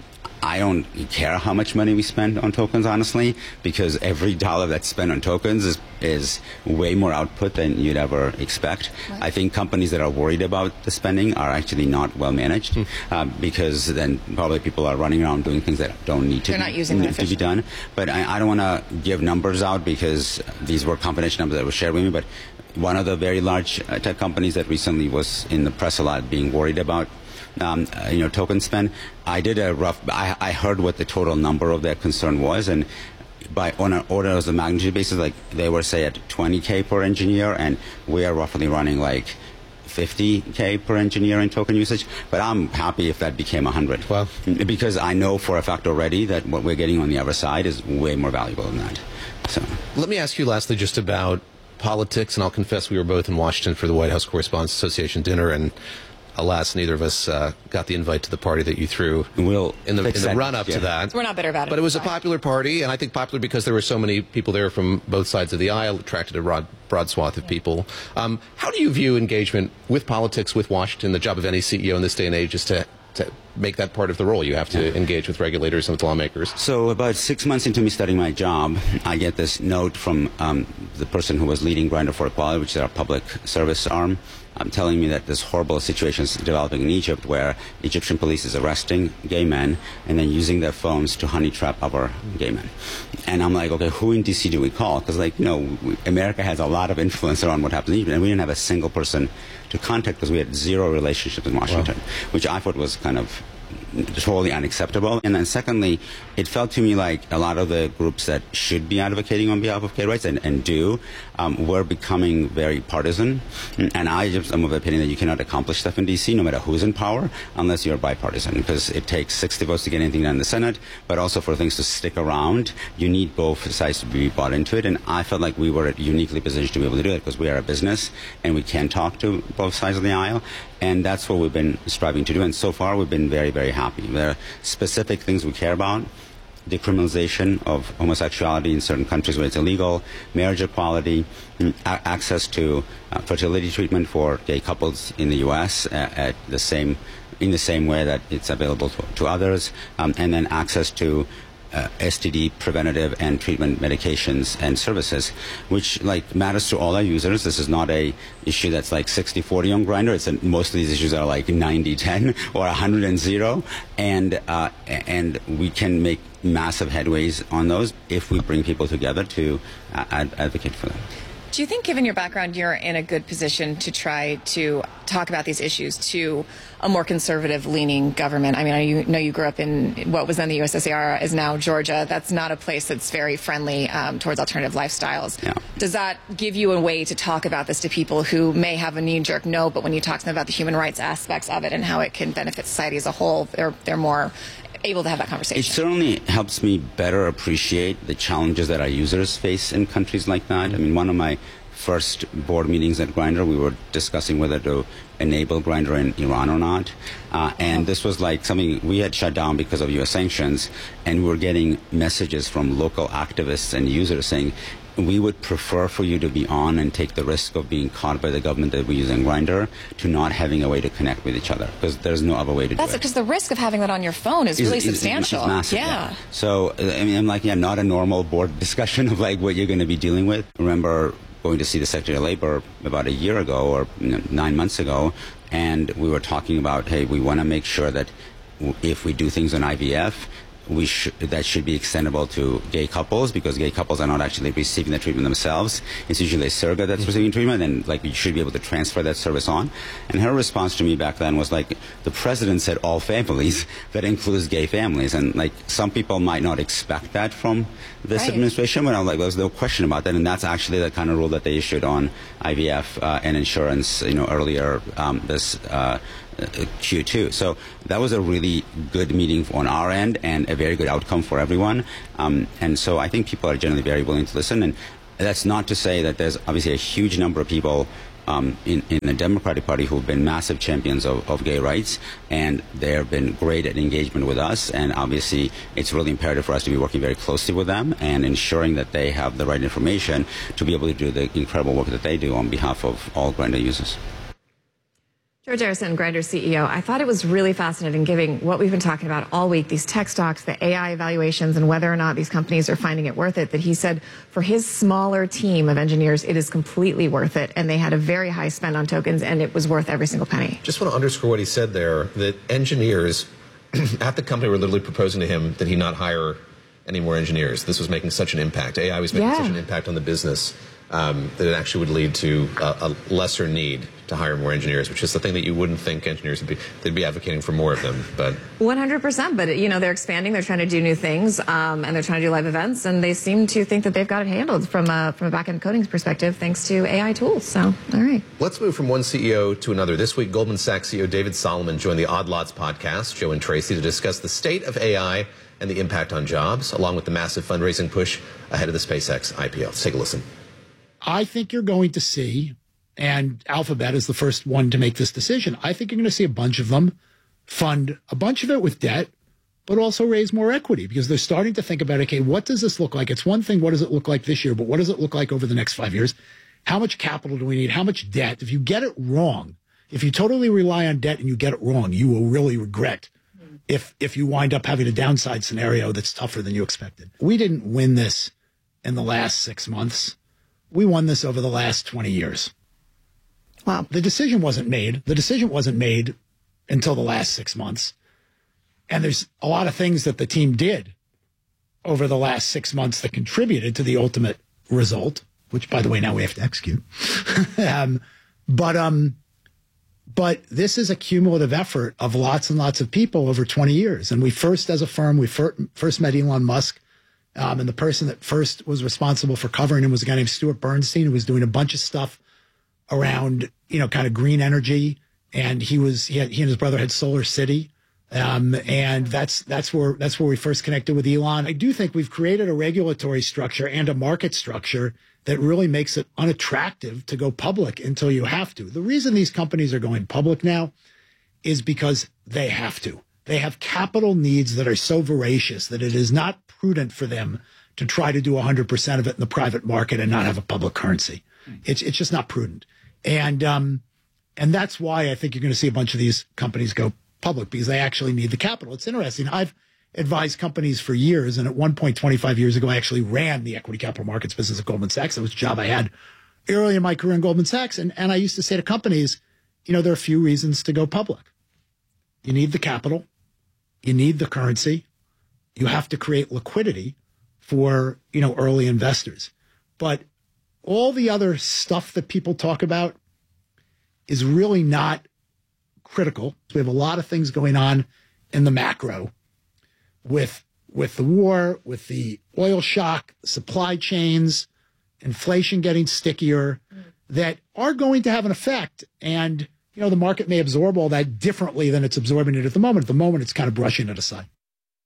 I don't care how much money we spend on tokens, honestly, because every dollar that's spent on tokens is, is way more output than you'd ever expect. Right. I think companies that are worried about the spending are actually not well managed, mm. um, because then probably people are running around doing things that don't need to, They're be, not using need to be done. But I, I don't want to give numbers out because these were confidential numbers that were shared with me. But one of the very large tech companies that recently was in the press a lot being worried about Um, uh, you know, token spend. I did a rough. I, I heard what the total number of their concern was, and by on an order of magnitude basis, like they were say at twenty K per engineer, and we are roughly running like fifty K per engineer in token usage. But I'm happy if that became one hundred. Wow. Because I know for a fact already that what we're getting on the other side is way more valuable than that. So let me ask you lastly just about politics, and I'll confess we were both in Washington for the White House Correspondents Association dinner, and alas, neither of us uh, got the invite to the party that you threw we'll in the, in the run-up yeah. to that. We're not bitter about it. But it was a popular party, and I think popular because there were so many people there from both sides of the aisle, attracted a broad, broad swath of people. Um, how do you view engagement with politics, with Washington? The job of any C E O in this day and age is to, to make that part of the role. You have to yeah. engage with regulators and with lawmakers. So about six months into me starting my job, I get this note from um, the person who was leading Grindr for Equality, which is our public service arm, um, telling me that this horrible situation is developing in Egypt where Egyptian police is arresting gay men and then using their phones to honey trap other gay men. And I'm like, okay, who in D C do we call? Because, like, you know, we, America has a lot of influence around what happens in Egypt, and we didn't have a single person to contact because we had zero relationships in Washington, wow. which I thought was kind of totally unacceptable. And then secondly, it felt to me like a lot of the groups that should be advocating on behalf of gay rights and, and do um, were becoming very partisan. And I just am of the opinion that you cannot accomplish stuff in D C no matter who's in power unless you're bipartisan, because it takes sixty votes to get anything done in the Senate, but also for things to stick around, you need both sides to be bought into it. And I felt like we were uniquely positioned to be able to do that because we are a business and we can talk to both sides of the aisle. And that's what we've been striving to do. And so far, we've been very, very happy. There are specific things we care about. Decriminalization of homosexuality in certain countries where it's illegal, marriage equality, a- access to uh, fertility treatment for gay couples in the U S at, at the same, in the same way that it's available to, to others, um, and then access to Uh, S T D preventative and treatment medications and services, which like matters to all our users. This is not a issue that's like sixty forty on Grindr. It's a, most of these issues are like ninety ten or one hundred and zero, and uh, and we can make massive headways on those if we bring people together to uh, ad- advocate for them. Do you think, given your background, you're in a good position to try to talk about these issues to a more conservative-leaning government? I mean, I know you grew up in what was then the U S S R, is now Georgia. That's not a place that's very friendly um, towards alternative lifestyles. Yeah. Does that give you a way to talk about this to people who may have a knee-jerk no, but when you talk to them about the human rights aspects of it and how it can benefit society as a whole, they're they're more able to have that conversation? It certainly helps me better appreciate the challenges that our users face in countries like that. I mean, one of my first board meetings at Grindr, we were discussing whether to enable Grindr in Iran or not. Uh, and this was like something we had shut down because of U S sanctions. And we were getting messages from local activists and users saying, we would prefer for you to be on and take the risk of being caught by the government that we're using Grindr to not having a way to connect with each other, because there's no other way to That's do it. because the risk of having that on your phone is, is really is, substantial. Is massive, yeah. yeah. So, I mean, I'm like, yeah, not a normal board discussion of like what you're going to be dealing with. Remember going to see the Secretary of Labor about a year ago or you know, nine months ago, and we were talking about, hey, we want to make sure that w- if we do things on I V F, we sh- that should be extendable to gay couples, because gay couples are not actually receiving the treatment themselves. It's usually a surrogate that's receiving treatment, and like you should be able to transfer that service on. And her response to me back then was like, the president said all families, that includes gay families, and like some people might not expect that from this right. administration, but I'm like, there's no question about that, and that's actually the kind of rule that they issued on I V F uh, and insurance, you know, earlier um, this. Uh, Q two. So that was a really good meeting on our end and a very good outcome for everyone. Um, and so I think people are generally very willing to listen. And that's not to say that there's obviously a huge number of people um, in, in the Democratic Party who've been massive champions of, of gay rights, and they've been great at engagement with us. And obviously it's really imperative for us to be working very closely with them and ensuring that they have the right information to be able to do the incredible work that they do on behalf of all Grindr users. George Arison, Grindr C E O, I thought it was really fascinating, giving what we've been talking about all week, these tech stocks, the A I evaluations, and whether or not these companies are finding it worth it, that he said for his smaller team of engineers, it is completely worth it. And they had a very high spend on tokens, and it was worth every single penny. Just want to underscore what he said there, that engineers at the company were literally proposing to him that he not hire any more engineers. This was making such an impact. A I was making Yeah. such an impact on the business um, that it actually would lead to a, a lesser need to hire more engineers, which is the thing that you wouldn't think engineers would be. They'd be advocating for more of them, but one hundred percent. But, you know, they're expanding, they're trying to do new things, um, and they're trying to do live events, and they seem to think that they've got it handled from a, from a back-end coding perspective, thanks to A I tools. So, all right. Let's move from one C E O to another. This week, Goldman Sachs C E O David Solomon joined the Odd Lots podcast, Joe and Tracy, to discuss the state of A I and the impact on jobs, along with the massive fundraising push ahead of the SpaceX I P O. Let's take a listen. I think you're going to see, and Alphabet is the first one to make this decision, I think you're going to see a bunch of them fund a bunch of it with debt, but also raise more equity, because they're starting to think about, okay, what does this look like? It's one thing, what does it look like this year, but what does it look like over the next five years? How much capital do we need? How much debt? If you get it wrong, if you totally rely on debt and you get it wrong, you will really regret if if you wind up having a downside scenario that's tougher than you expected. We didn't win this in the last six months. We won this over the last twenty years. Wow. The decision wasn't made. The decision wasn't made until the last six months. And there's a lot of things that the team did over the last six months that contributed to the ultimate result, which, by the way, now we have to execute. um, but um, but this is a cumulative effort of lots and lots of people over twenty years. And we first, as a firm, we fir- first met Elon Musk. Um, and the person that first was responsible for covering him was a guy named Stuart Bernstein, who was doing a bunch of stuff around, you know, kind of green energy. And he was, he, had, he and his brother had Solar City. Um, and that's, that's where, that's where we first connected with Elon. I do think we've created a regulatory structure and a market structure that really makes it unattractive to go public until you have to. The reason these companies are going public now is because they have to. They have capital needs that are so voracious that it is not prudent for them to try to do one hundred percent of it in the private market and not have a public currency. It's it's just not prudent. And um, and that's why I think you're going to see a bunch of these companies go public, because they actually need the capital. It's interesting. I've advised companies for years, and at one point, twenty-five years ago, I actually ran the equity capital markets business at Goldman Sachs. That was a job I had early in my career in Goldman Sachs. And, and I used to say to companies, you know, there are a few reasons to go public. You need the capital. You need the currency. You have to create liquidity for, you know, early investors. But all the other stuff that people talk about is really not critical. We have a lot of things going on in the macro with, with the war, with the oil shock, supply chains, inflation getting stickier, that are going to have an effect. And, you know, the market may absorb all that differently than it's absorbing it at the moment. At the moment, it's kind of brushing it aside.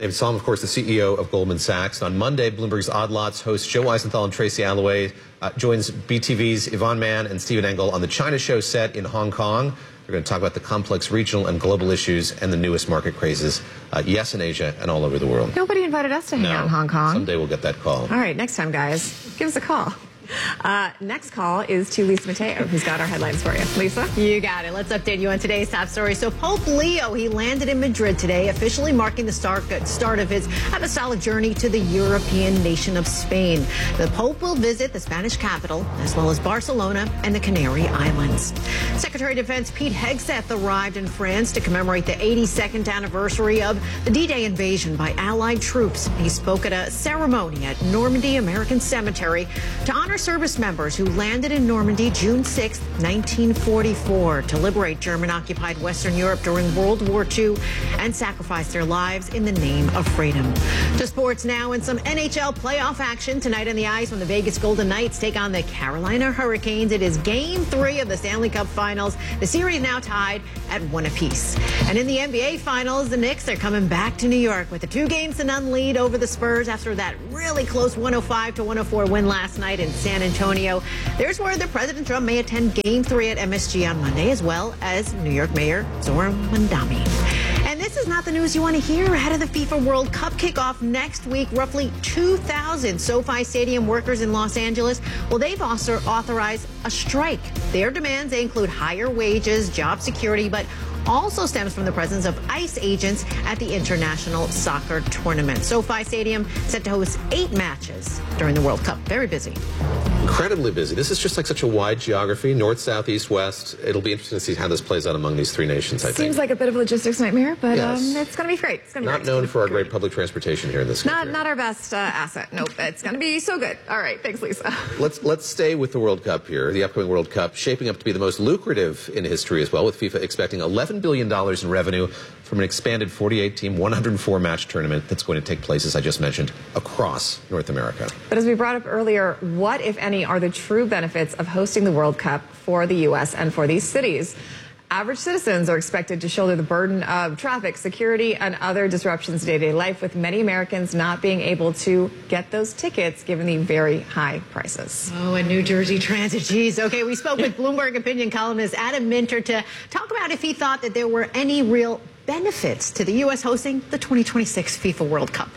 David Solomon, of course, the C E O of Goldman Sachs. On Monday, Bloomberg's Odd Lots host Joe Weisenthal and Tracy Alloway uh, joins B T V's Yvonne Mann and Stephen Engel on the China Show set in Hong Kong. We're going to talk about the complex regional and global issues and the newest market crazes, uh, yes, in Asia and all over the world. Nobody invited us to hang no. out in Hong Kong. Someday we'll get that call. All right, next time, guys, give us a call. Uh, next call is to Lisa Mateo, who's got our headlines for you. Lisa? You got it. Let's update you on today's top story. So Pope Leo, he landed in Madrid today, officially marking the start, start of his apostolic journey to the European nation of Spain. The Pope will visit the Spanish capital, as well as Barcelona and the Canary Islands. Secretary of Defense Pete Hegseth arrived in France to commemorate the eighty-second anniversary of the D-Day invasion by Allied troops. He spoke at a ceremony at Normandy American Cemetery to honor service members who landed in Normandy June sixth, nineteen forty-four, to liberate German-occupied Western Europe during World War Two and sacrifice their lives in the name of freedom. To sports now, and some N H L playoff action tonight on the ice when the Vegas Golden Knights take on the Carolina Hurricanes. It is game three of the Stanley Cup Finals. The series now tied at one apiece. And in the N B A Finals, the Knicks are coming back to New York with a two games to none lead over the Spurs after that really close one oh five to one oh four win last night in San Antonio. There's word that President Trump may attend Game three at M S G on Monday, as well as New York Mayor Zohran Mamdani. And this is not the news you want to hear ahead of the FIFA World Cup kickoff next week. Roughly two thousand SoFi Stadium workers in Los Angeles, well, they've also authorized a strike. Their demands, they include higher wages, job security, but also stems from the presence of ICE agents at the International Soccer Tournament. SoFi Stadium set to host eight matches during the World Cup. Very busy. Incredibly busy. This is just like such a wide geography, north, south, east, west. It'll be interesting to see how this plays out among these three nations, I think. Seems like a bit of a logistics nightmare, but yes. um, it's going to be great. It's going to be Not great. known for our great public transportation here in this country. Not, not our best uh, asset. Nope. It's going to be so good. All right. Thanks, Lisa. Let's let's stay with the World Cup here. The upcoming World Cup shaping up to be the most lucrative in history as well, with FIFA expecting eleven billion dollars in revenue from an expanded forty-eight team, one hundred four match tournament that's going to take place, as I just mentioned, across North America. But as we brought up earlier, what, if any, are the true benefits of hosting the World Cup for the U S and for these cities? Average citizens are expected to shoulder the burden of traffic, security, and other disruptions to day-to-day life, with many Americans not being able to get those tickets given the very high prices. Oh, and New Jersey Transit, geez. Okay, we spoke with Bloomberg opinion columnist Adam Minter to talk about if he thought that there were any real benefits to the U S hosting the twenty twenty-six FIFA World Cup.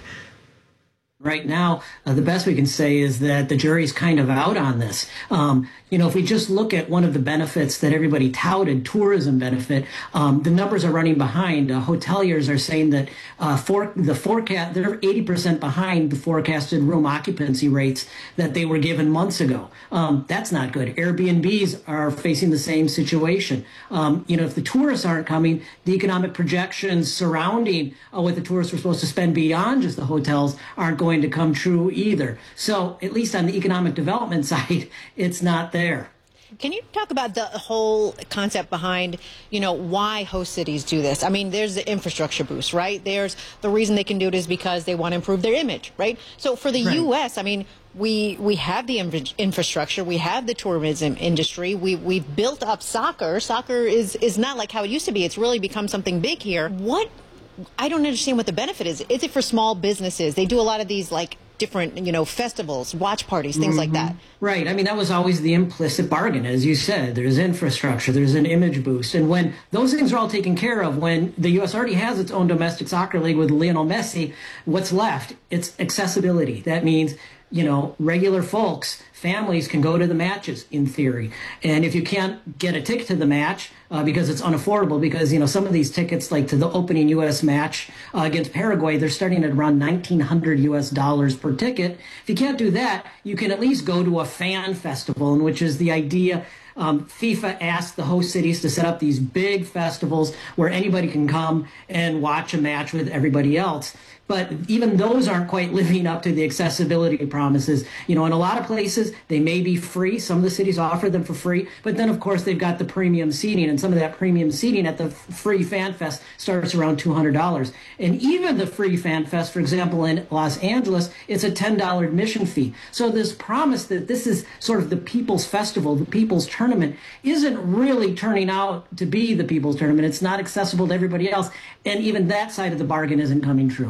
Right now, uh, the best we can say is that the jury's kind of out on this. Um, you know, if we just look at one of the benefits that everybody touted, tourism benefit, um, the numbers are running behind. Uh, hoteliers are saying that uh, for the forecast, they're eighty percent behind the forecasted room occupancy rates that they were given months ago. Um, that's not good. Airbnbs are facing the same situation. Um, you know, if the tourists aren't coming, the economic projections surrounding uh, what the tourists were supposed to spend beyond just the hotels aren't going to come true either. So at least on the economic development side, it's not there. Can you talk about the whole concept behind, you know, why host cities do this? I mean, there's the infrastructure boost, right? There's the reason they can do it is because they want to improve their image, right? So for the right. U S, I mean, we we have the infrastructure, we have the tourism industry, we we've built up soccer. Soccer is is not like how it used to be. It's really become something big here. What I don't understand what the benefit is. Is it for small businesses? They do a lot of these like different, you know, festivals, watch parties, things mm-hmm. like that. Right. I mean, that was always the implicit bargain. As you said, there's infrastructure, there's an image boost. And when those things are all taken care of, when the U S already has its own domestic soccer league with Lionel Messi, what's left? It's accessibility. That means, you know, regular folks, families can go to the matches in theory. And if you can't get a ticket to the match uh, because it's unaffordable, because, you know, some of these tickets, like to the opening U S match uh, against Paraguay, they're starting at around nineteen hundred U S dollars per ticket. If you can't do that, you can at least go to a fan festival, in which is the idea. Um, FIFA asked the host cities to set up these big festivals where anybody can come and watch a match with everybody else. But even those aren't quite living up to the accessibility promises. You know, in a lot of places, they may be free. Some of the cities offer them for free. But then, of course, they've got the premium seating. And some of that premium seating at the free Fan Fest starts around two hundred dollars. And even the free Fan Fest, for example, in Los Angeles, it's a ten dollars admission fee. So this promise that this is sort of the people's festival, the people's tournament, isn't really turning out to be the people's tournament. It's not accessible to everybody else. And even that side of the bargain isn't coming true.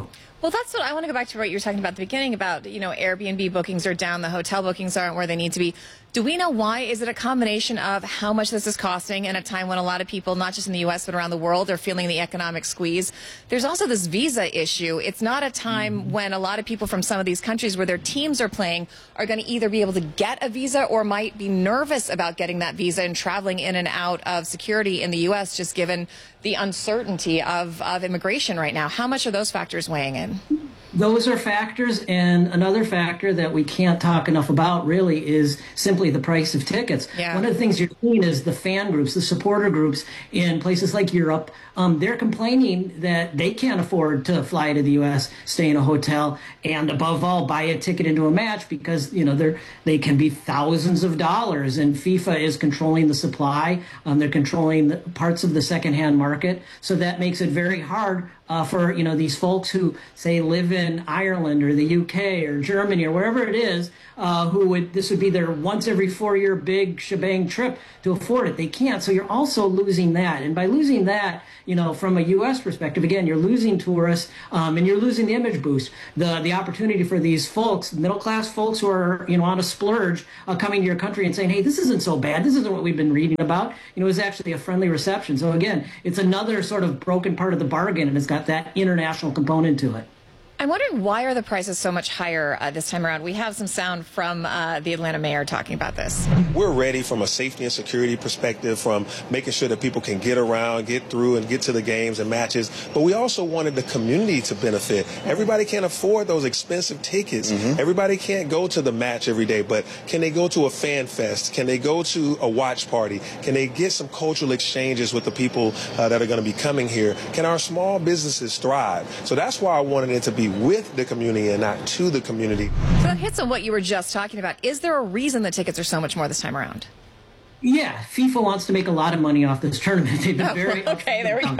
Well, that's what I want to go back to what you were talking about at the beginning about, you know, Airbnb bookings are down, the hotel bookings aren't where they need to be. Do we know why? Is it a combination of how much this is costing in a time when a lot of people, not just in the U S, but around the world, are feeling the economic squeeze? There's also this visa issue. It's not a time when a lot of people from some of these countries where their teams are playing are going to either be able to get a visa or might be nervous about getting that visa and traveling in and out of security in the U S, just given the uncertainty of, of immigration right now. How much are those factors weighing in? Those are factors, and another factor that we can't talk enough about really is simply the price of tickets. Yeah. One of the things you're seeing is the fan groups, the supporter groups in places like Europe, um, they're complaining that they can't afford to fly to the U S, stay in a hotel, and above all, buy a ticket into a match because, you know, they're, they can be thousands of dollars, and FIFA is controlling the supply. Um, they're controlling the parts of the secondhand market, so that makes it very hard Uh, for, you know, these folks who, say, live in Ireland or the U K or Germany or wherever it is, uh, who would, this would be their once every four year big shebang trip to afford it. They can't. So you're also losing that. And by losing that, you know, from a U S perspective, again, you're losing tourists um, and you're losing the image boost, the the opportunity for these folks, middle class folks who are, you know, on a splurge, uh, coming to your country and saying, hey, this isn't so bad. This isn't what we've been reading about. You know, it's actually a friendly reception. So again, it's another sort of broken part of the bargain, and it's got that international component to it. I'm wondering, why are the prices so much higher uh, this time around? We have some sound from uh, the Atlanta mayor talking about this. We're ready from a safety and security perspective, from making sure that people can get around, get through, and get to the games and matches. But we also wanted the community to benefit. Everybody can't afford those expensive tickets. Mm-hmm. Everybody can't go to the match every day, but can they go to a fan fest? Can they go to a watch party? Can they get some cultural exchanges with the people uh, that are going to be coming here? Can our small businesses thrive? So that's why I wanted it to be with the community and not to the community. So that hits on what you were just talking about. Is there a reason the tickets are so much more this time around? Yeah, FIFA wants to make a lot of money off this tournament. They've been oh, very okay. There we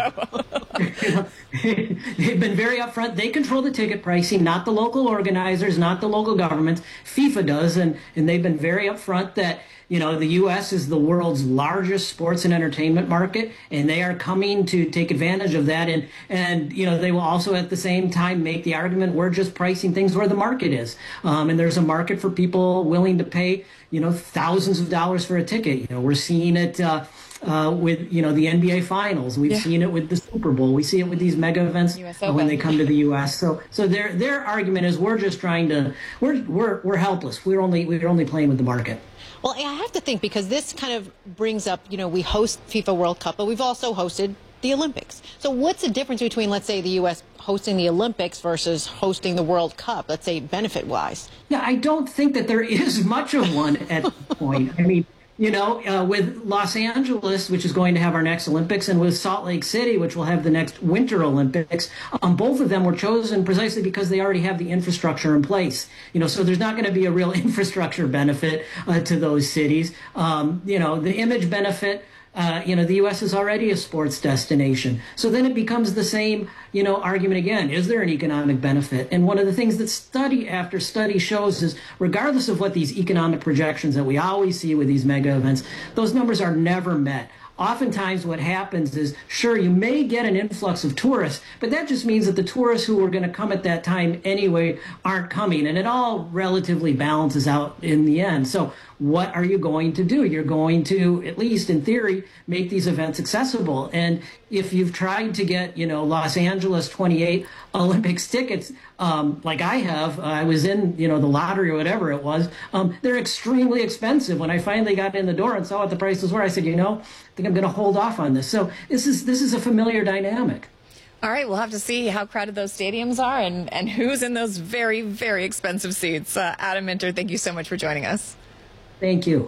go. They've been very upfront. They control the ticket pricing, not the local organizers, not the local governments. FIFA does, and and they've been very upfront that, you know, the U S is the world's largest sports and entertainment market, and they are coming to take advantage of that. And, and you know, they will also at the same time make the argument we're just pricing things where the market is. Um, and there's a market for people willing to pay, you know, thousands of dollars for a ticket. You know, we're seeing it uh, uh, with, you know, the N B A Finals. We've yeah. seen it with the Super Bowl. We see it with these mega events uh, when they come to the U S. So, so their their argument is we're just trying to we're we're we're helpless. We're only we're only playing with the market. Well, I have to think, because this kind of brings up, you know, we host FIFA World Cup, but we've also hosted the Olympics. So what's the difference between, let's say, the U S hosting the Olympics versus hosting the World Cup, let's say, benefit-wise? Yeah, I don't think that there is much of one at this point. I mean, you know, uh, with Los Angeles, which is going to have our next Olympics, and with Salt Lake City, which will have the next Winter Olympics, um, both of them were chosen precisely because they already have the infrastructure in place. You know, so there's not going to be a real infrastructure benefit uh, to those cities. Um, you know, the image benefit. Uh, you know, the U S is already a sports destination. So then it becomes the same, you know, argument again. Is there an economic benefit? And one of the things that study after study shows is, regardless of what these economic projections that we always see with these mega events, those numbers are never met. Oftentimes what happens is, sure, you may get an influx of tourists, but that just means that the tourists who were going to come at that time anyway aren't coming, and it all relatively balances out in the end. So what are you going to do? You're going to, at least in theory, make these events accessible. And if you've tried to get, you know, Los Angeles twenty-eight Olympics tickets, um, like I have, uh, I was in, you know, the lottery or whatever it was, um, they're extremely expensive. When I finally got in the door and saw what the prices were, I said, you know, I think I'm going to hold off on this. So this is this is a familiar dynamic. All right, we'll have to see how crowded those stadiums are and, and who's in those very, very expensive seats. Uh, Adam Minter, thank you so much for joining us. Thank you.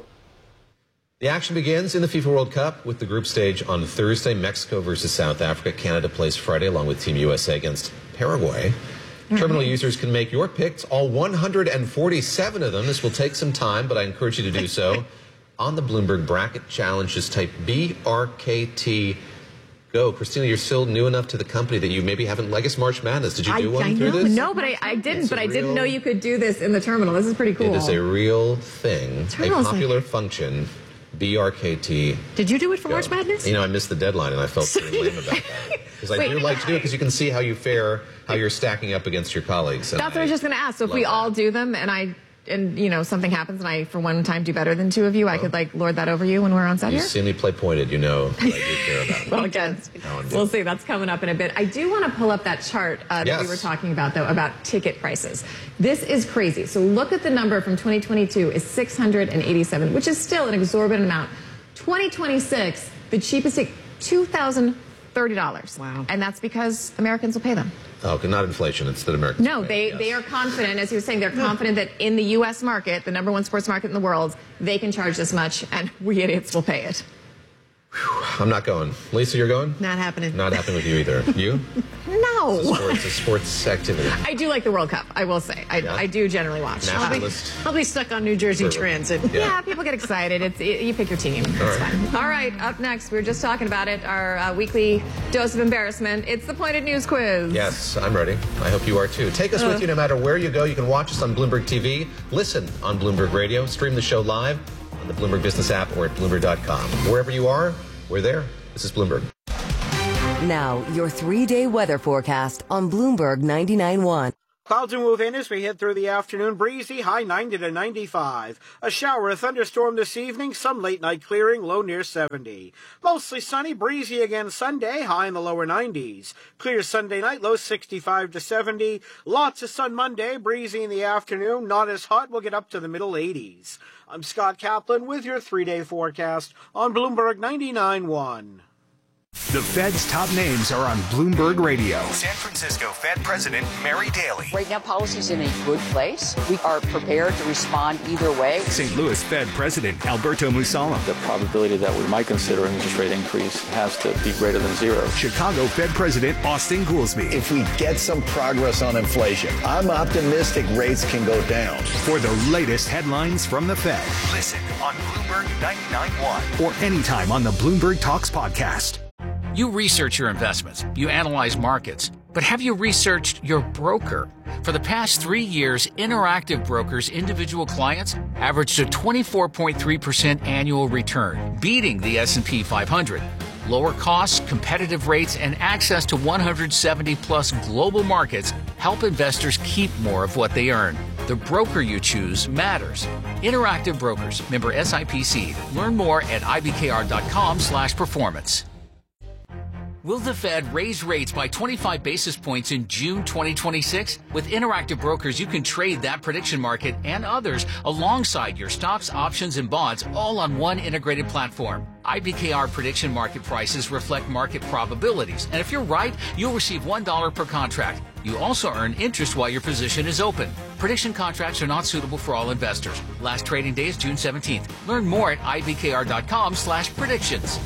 The action begins in the FIFA World Cup with the group stage on Thursday. Mexico versus South Africa. Canada plays Friday along with Team U S A against Paraguay. Mm-hmm. Terminal users can make your picks, all one hundred forty-seven of them. This will take some time, but I encourage you to do so. On the Bloomberg Bracket Challenge, just type B R K T. Go. Christina, you're still new enough to the company that you maybe haven't Legacy March Madness. Did you do I, one I through know. this? No, but I, I didn't. It's but I real, didn't know you could do this in the terminal. This is pretty cool. It is a real thing, Terminal's a popular like... function. B R K T. Did you do it for Go. March Madness? You know, I missed the deadline, and I felt pretty lame about that. Because I Wait. do like to do it because you can see how you fare, how you're stacking up against your colleagues. That's what I was just going to ask. So if we love all do them and I, and you know, something happens and I, for one time, do better than two of you, I could like lord that over you when we're on set You here? see me play pointed, you know what I do care about. Well, again, we'll see. That's coming up in a bit. I do want to pull up that chart uh, that Yes. we were talking about, though, about ticket prices. This is crazy. So look at the number from twenty twenty-two is six hundred eighty-seven, which is still an exorbitant amount. twenty twenty-six, the cheapest ticket, two thousand thirty dollars. Wow. And that's because Americans will pay them. Oh, okay, not inflation. It's that Americans. No, they, yes. they are confident, as you were saying, they're confident that in the U S market, the number one sports market in the world, they can charge this much, and we idiots will pay it. I'm not going. Lisa, you're going? Not happening. Not happening with you either. You? No. It's a sports, a sports activity. I do like the World Cup, I will say. I, Yeah. I do generally watch. I'll be, Nationalist. I'll be stuck on New Jersey Perfect. Transit. Yeah. Yeah, people get excited. It's it, you pick your team. It's All right. fine. All right, up next, we were just talking about it, our uh, weekly dose of embarrassment. It's the Pointed News Quiz. Yes, I'm ready. I hope you are too. Take us Uh. with you no matter where you go. You can watch us on Bloomberg T V, listen on Bloomberg Radio, stream the show live on the Bloomberg Business app or at Bloomberg dot com. Wherever you are, we're there. This is Bloomberg. Now, your three-day weather forecast on Bloomberg ninety-nine point one. Clouds will move in as we head through the afternoon. Breezy, high ninety to ninety-five. A shower, a thunderstorm this evening. Some late night clearing, low near seventy. Mostly sunny, breezy again Sunday, high in the lower nineties. Clear Sunday night, low sixty-five to seventy. Lots of sun Monday, breezy in the afternoon. Not as hot, we'll get up to the middle eighties. I'm Scott Kaplan with your three-day forecast on Bloomberg ninety-nine point one. The Fed's top names are on Bloomberg Radio. San Francisco Fed President Mary Daly. Right now, policy's in a good place. We are prepared to respond either way. Saint Louis Fed President Alberto Mussolem. The probability that we might consider an interest rate increase has to be greater than zero. Chicago Fed President Austin Goolsbee. If we get some progress on inflation, I'm optimistic rates can go down. For the latest headlines from the Fed, listen on Bloomberg ninety-nine point one or anytime on the Bloomberg Talks podcast. You research your investments, you analyze markets, but have you researched your broker? For the past three years, Interactive Brokers' individual clients averaged a twenty-four point three percent annual return, beating the S and P five hundred. Lower costs, competitive rates, and access to one hundred seventy plus global markets help investors keep more of what they earn. The broker you choose matters. Interactive Brokers, member S I P C. Learn more at I B K R dot com slash performance. Will the Fed raise rates by twenty-five basis points in June twenty twenty-six? With Interactive Brokers, you can trade that prediction market and others alongside your stocks, options, and bonds all on one integrated platform. I B K R prediction market prices reflect market probabilities, and if you're right, you'll receive one dollar per contract. You also earn interest while your position is open. Prediction contracts are not suitable for all investors. Last trading day is June seventeenth. Learn more at I B K R dot com slash predictions.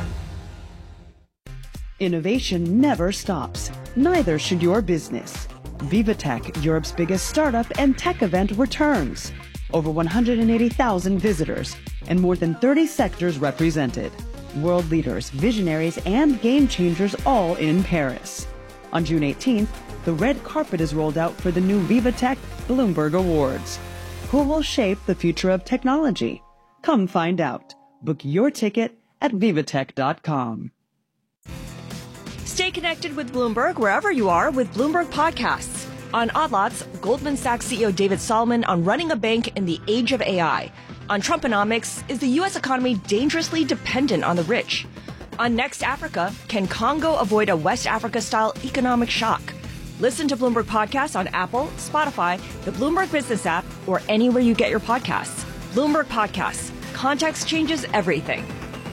Innovation never stops. Neither should your business. VivaTech, Europe's biggest startup and tech event, returns. Over one hundred eighty thousand visitors and more than thirty sectors represented. World leaders, visionaries, and game changers all in Paris. On June eighteenth, the red carpet is rolled out for the new VivaTech Bloomberg Awards. Who will shape the future of technology? Come find out. Book your ticket at vivatech dot com. Stay connected with Bloomberg wherever you are with Bloomberg Podcasts. On Odd Lots, Goldman Sachs C E O David Solomon on running a bank in the age of A I. On Trumponomics, is the U S economy dangerously dependent on the rich? On Next Africa, can Congo avoid a West Africa-style economic shock? Listen to Bloomberg Podcasts on Apple, Spotify, the Bloomberg Business app, or anywhere you get your podcasts. Bloomberg Podcasts. Context changes everything.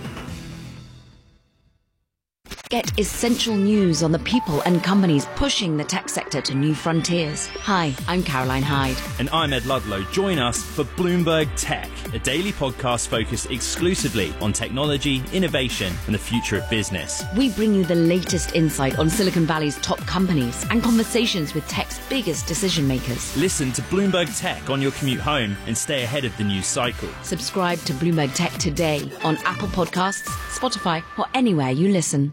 Get essential news on the people and companies pushing the tech sector to new frontiers. Hi, I'm Caroline Hyde. And I'm Ed Ludlow. Join us for Bloomberg Tech, a daily podcast focused exclusively on technology, innovation, and the future of business. We bring you the latest insight on Silicon Valley's top companies and conversations with tech's biggest decision makers. Listen to Bloomberg Tech on your commute home and stay ahead of the news cycle. Subscribe to Bloomberg Tech today on Apple Podcasts, Spotify, or anywhere you listen.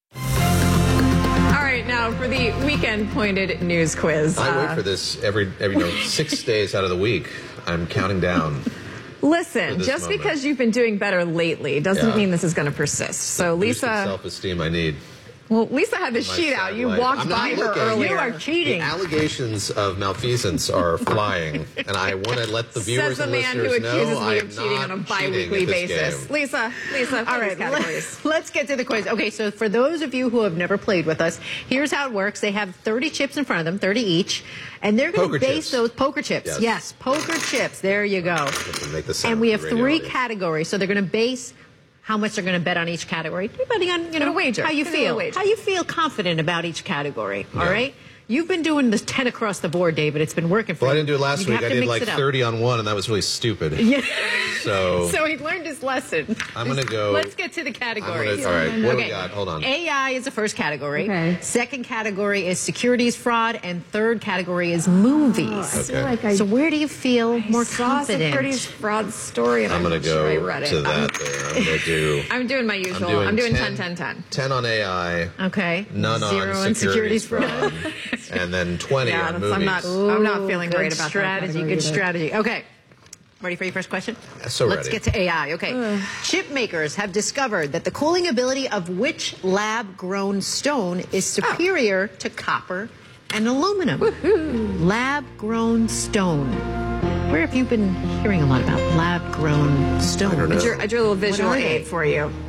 All right, now for the weekend pointed news quiz. I uh, wait for this every, every you know, six days out of the week. I'm counting down. Listen, for this just moment. because you've been doing better lately doesn't Yeah. mean this is going to persist. So, Boosted Lisa, self-esteem I need. well, Lisa had the My sheet out. sad You life. walked I'm by not her looking. earlier. You are cheating. The allegations of malfeasance are flying, and I want to let the viewers Says the and man who listeners know accuses I me am of cheating on a not bi-weekly cheating at this basis. game. Lisa, Lisa, All right, let's, let's get to the quiz. Okay, so for those of you who have never played with us, here's how it works. They have thirty chips in front of them, thirty each, and they're going Poker to base chips. those poker chips. Yes. Yes, poker chips. There you go. Make the sound And we for have the radio three audience. categories, so they're going to base how much they're going to bet on each category, depending on you know a wager. how you Gonna do a feel, wager. how you feel confident about each category. All Yeah. right. You've been doing this ten across the board, David. It's been working for Well, I you. didn't do it last You week. have I to did mix like it up. thirty on one, and that was really stupid. Yeah. So, So he learned his lesson. I'm going to go. Let's get to the categories. All right, what do we Okay. got? Hold on. A I is the first category. Okay. Second category is securities fraud, and third category is movies. I feel Okay. like I So where do you feel more saw a confident? securities fraud story, and I'm I'm going not to sure I go read it. to I'm, that there. I'm going to do I'm doing my usual. doing I'm doing ten. ten, ten, ten. ten on A I, Okay. none Zero on on securities, securities fraud, and then twenty Yeah, on that's- movies. I'm not- I'm not feeling good great about that strategy. category Good either. strategy. Okay. Ready for your first question? So Let's ready. get to A I. Okay. Chip makers have discovered that the cooling ability of which lab-grown stone is superior to copper and aluminum. Lab-grown stone. Where have you been hearing a lot about lab-grown stone? I don't know. I drew, I drew a little visual What are they? aid for you.